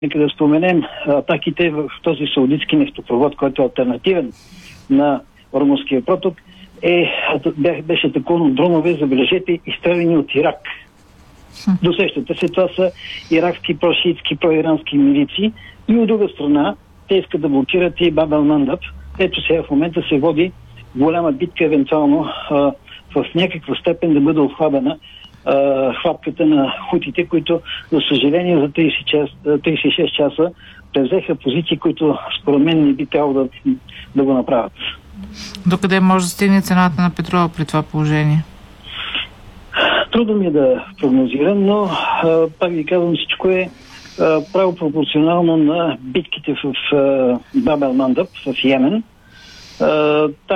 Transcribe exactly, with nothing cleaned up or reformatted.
Нека да споменем атаките в този саудитски нефтопровод, който е алтернативен на Ормузския проток, е, беше атакуван от дронове, забележете, изстреляни от Ирак. Досещате се, това са иракски прошиитски, проирански милици, и от друга страна те искат да блокират и Баб ел-Мандаб. Ето сега в момента се води голяма битка, евентуално а, в някаква степен да бъде отхлабена а, хватката на хутите, които, за съжаление, за тридесет и шест часа превзеха позиции, които според мен не би трябвало да, да го направят. Докъде може да стигне цената на петрола при това положение? Трудно ми е да прогнозирам, но а, пак ви казвам, всичко е а, право пропорционално на битките в а, Баб ел-Мандаб, в Йемен. А,